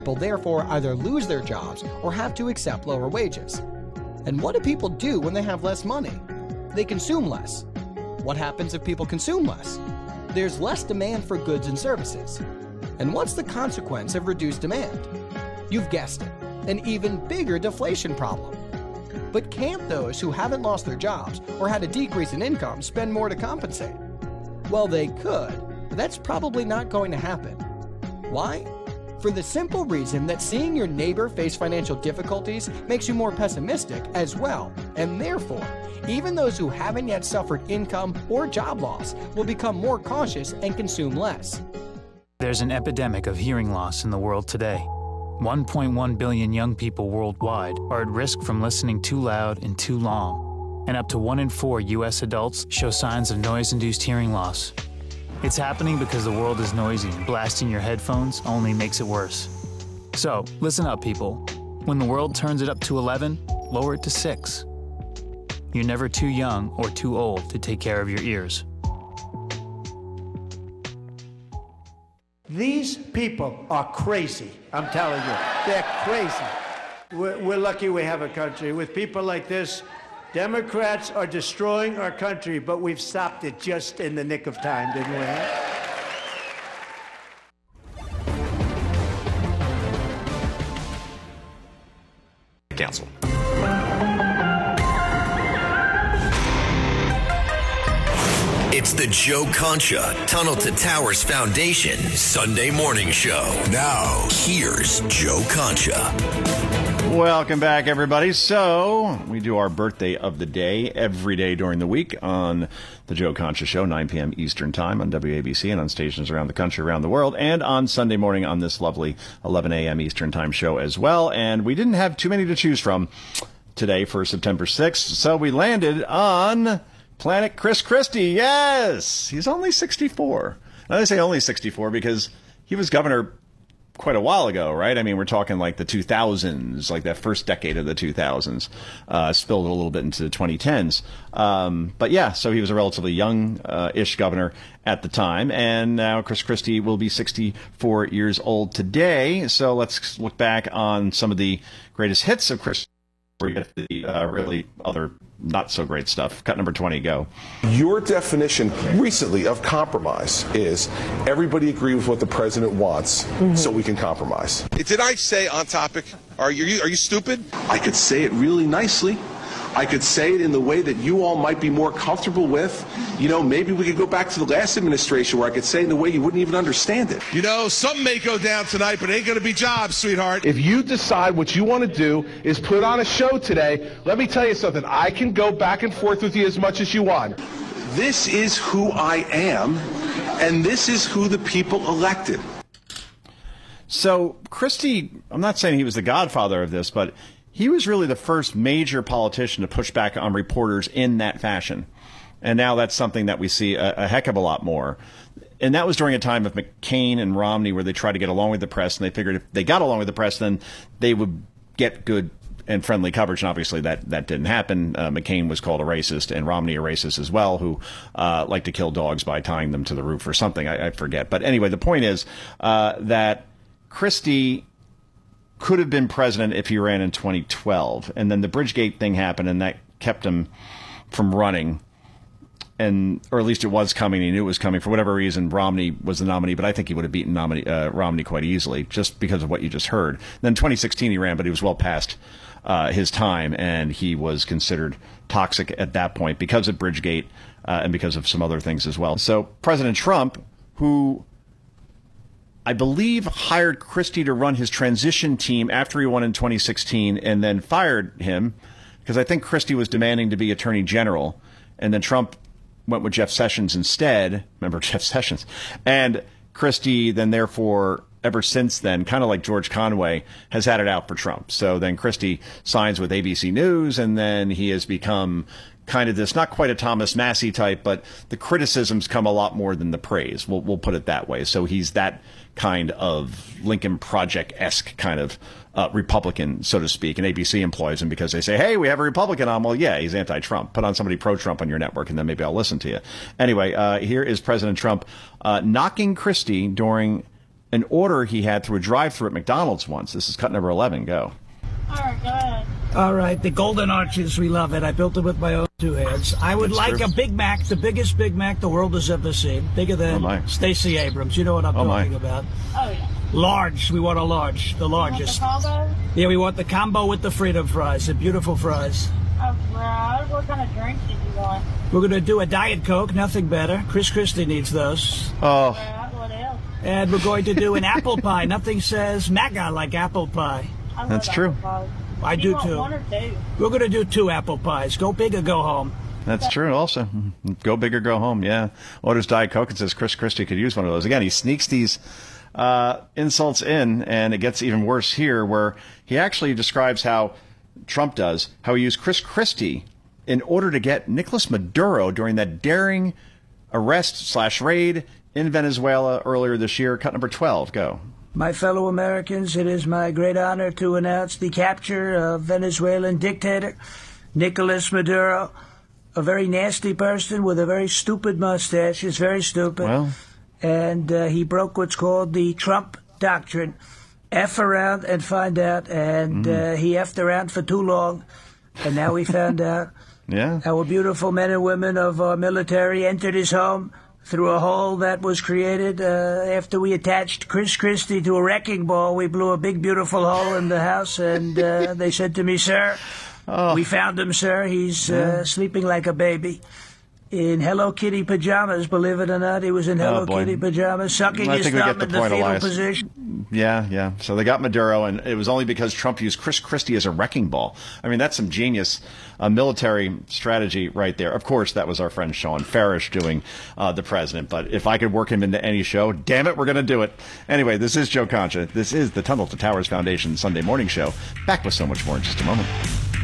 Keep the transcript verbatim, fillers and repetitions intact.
People therefore either lose their jobs or have to accept lower wages. And what do people do when they have less money? They consume less. What happens if people consume less? There's less demand for goods and services. And what's the consequence of reduced demand? You've guessed it, an even bigger deflation problem. But can't those who haven't lost their jobs or had a decrease in income spend more to compensate? Well, they could, but that's probably not going to happen. Why? For the simple reason that seeing your neighbor face financial difficulties makes you more pessimistic as well, and therefore, even those who haven't yet suffered income or job loss will become more cautious and consume less. There's an epidemic of hearing loss in the world today. one point one billion young people worldwide are at risk from listening too loud and too long, and up to one in four U S adults show signs of noise-induced hearing loss. It's happening because the world is noisy and blasting your headphones only makes it worse. So, listen up, people. When the world turns it up to eleven, lower it to six. You're never too young or too old to take care of your ears. These people are crazy, I'm telling you. They're crazy. We're, we're lucky we have a country. With people like this, Democrats are destroying our country, but we've stopped it just in the nick of time, didn't we? Council. It's the Joe Concha Tunnel to Towers Foundation Sunday morning show. Now, here's Joe Concha. Welcome back, everybody. So, we do our birthday of the day every day during the week on the Joe Concha Show, nine p.m. Eastern Time on W A B C and on stations around the country, around the world, and on Sunday morning on this lovely eleven a.m. Eastern Time show as well. And we didn't have too many to choose from today for September sixth, so we landed on Planet Chris Christie. Yes! He's only sixty-four. Now, I say only sixty-four because he was governor quite a while ago, right? I mean, we're talking like the two thousands, like that first decade of the two thousands, uh, spilled a little bit into the twenty tens. Um, but yeah, so he was a relatively young-ish uh, governor at the time, and now Chris Christie will be sixty-four years old today. So let's look back on some of the greatest hits of Chris, where you get the uh, really other not so great stuff. Cut number twenty, go. Your definition recently of compromise is everybody agree with what the president wants, mm-hmm. so we can compromise. Did I say on topic? Are you are you stupid? I could say it really nicely. I could say it in the way that you all might be more comfortable with. You know, maybe we could go back to the last administration where I could say it in the way you wouldn't even understand it. You know, something may go down tonight, but it ain't going to be jobs, sweetheart. If you decide what you want to do is put on a show today, let me tell you something. I can go back and forth with you as much as you want. This is who I am, and this is who the people elected. So, Christie, I'm not saying he was the godfather of this, but he was really the first major politician to push back on reporters in that fashion. And now that's something that we see a, a heck of a lot more. And that was during a time of McCain and Romney where they tried to get along with the press, and they figured if they got along with the press, then they would get good and friendly coverage. And obviously that, that didn't happen. Uh, McCain was called a racist, and Romney a racist as well, who uh, liked to kill dogs by tying them to the roof or something. I, I forget. But anyway, the point is uh, that Christie could have been president if he ran in twenty twelve. And then the Bridgegate thing happened, and that kept him from running. And, or at least it was coming. He knew it was coming. For whatever reason, Romney was the nominee, but I think he would have beaten nominee, uh, Romney quite easily just because of what you just heard. Then twenty sixteen he ran, but he was well past uh, his time, and he was considered toxic at that point because of Bridgegate uh, and because of some other things as well. So President Trump, who I believe hired Christie to run his transition team after he won in twenty sixteen and then fired him because I think Christie was demanding to be attorney general, and then Trump went with Jeff Sessions instead. Remember Jeff Sessions? And Christie then therefore ever since then, kind of like George Conway, has had it out for Trump. So then Christie signs with A B C News, and then he has become kind of this, not quite a Thomas Massie type, but the criticisms come a lot more than the praise. We'll, we'll put it that way. So he's that kind of Lincoln Project-esque kind of uh, Republican, so to speak. And A B C employs him because they say, hey, we have a Republican on. Well, yeah, he's anti-Trump. Put on somebody pro-Trump on your network, and then maybe I'll listen to you. Anyway, uh, here is President Trump uh, knocking Christie during an order he had through a drive-thru at McDonald's once. This is cut number eleven. Go. All right, go ahead. All right, the Golden Arches, we love it. I built it with my own two hands. I would That's like true. a Big Mac, the biggest Big Mac the world has ever seen. Bigger than Oh, Stacey Abrams. You know what I'm Oh, talking my. about. Oh, yeah. Large. We want a large. The largest. You want the combo? Yeah, we want the combo with the freedom fries. The beautiful fries. All right. What kind of drinks did you want? We're going to do a Diet Coke, nothing better. Chris Christie needs those. Oh, All right, what else? And we're going to do an apple pie. Nothing says MAGA like apple pie. I love That's apple true. pies. I Do do you want too. one or two? We're going to do two apple pies. Go big or go home. that's true also. Go big or go home, yeah. Orders Diet Coke and says Chris Christie could use one of those. Again, he sneaks these uh, insults in, and it gets even worse here, where he actually describes how Trump does, how he used Chris Christie in order to get Nicolas Maduro during that daring arrest slash raid in Venezuela earlier this year. Cut number twelve. Go. My fellow Americans, it is my great honor to announce the capture of Venezuelan dictator Nicolas Maduro, a very nasty person with a very stupid mustache. He's very stupid. Well, And uh, he broke what's called the Trump doctrine. F around and find out. And uh, he effed around for too long. And now we found out. yeah. Our beautiful men and women of our military entered his home through a hole that was created uh, after we attached Chris Christie to a wrecking ball. We blew a big, beautiful hole in the house, and uh, they said to me, sir, Oh. we found him, sir. He's uh, sleeping like a baby in Hello Kitty pajamas, believe it or not. He was in Hello Oh, boy. Kitty pajamas, sucking I his think we thumb get the in the point, fetal Elias. position. Yeah, yeah. So they got Maduro, and it was only because Trump used Chris Christie as a wrecking ball. I mean, that's some genius uh, military strategy right there. Of course, that was our friend Sean Farish doing uh, the president. But if I could work him into any show, damn it, we're going to do it. Anyway, this is Joe Concha. This is the Tunnel to Towers Foundation Sunday Morning Show. Back with so much more in just a moment.